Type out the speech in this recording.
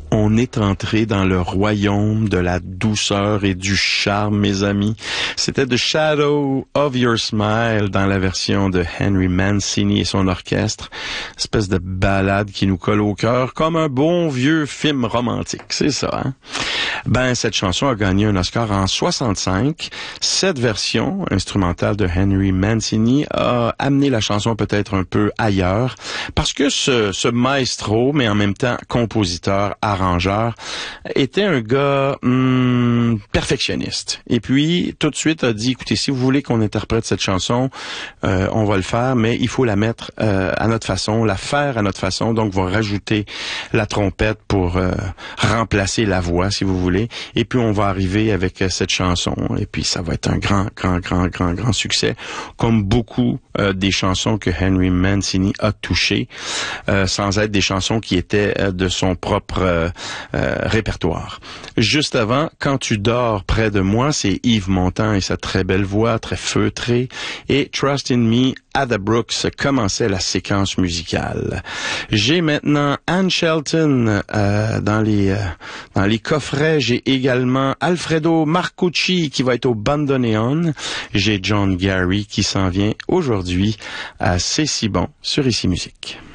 On est entré dans le royaume de la douceur et du charme, mes amis. C'était The Shadow of Your Smile dans la version de Henry Mancini et son orchestre. Espèce de ballade qui nous colle au cœur comme un bon vieux film romantique. C'est ça, hein? Ben, cette chanson a gagné un Oscar en 65. Cette version instrumentale de Henry Mancini a amené la chanson peut-être un peu ailleurs parce que ce maestro, mais en même temps compositeur, arrangeur, était un gars perfectionniste. Et puis, tout de suite a dit, écoutez, si vous voulez qu'on interprète cette chanson, on va le faire, mais il faut la mettre à notre façon, la faire à notre façon. Donc, on va rajouter la trompette pour remplacer la voix, si vous voulez. Et puis, on va arriver avec cette chanson. Et puis, ça va être un grand succès, comme beaucoup des chansons que Henry Mancini a touchées, sans être des chansons qui étaient de son propre répertoire. Juste avant, Quand tu dors près de moi, c'est Yves Montand et sa très belle voix, très feutrée, et Trust in Me, Ada Brooks commençait la séquence musicale. J'ai maintenant Anne Shelton dans les coffrets. J'ai également Alfredo Marcucci qui va être au bandoneon. J'ai John Gary qui s'en vient aujourd'hui à C'est si bon sur Ici Musique.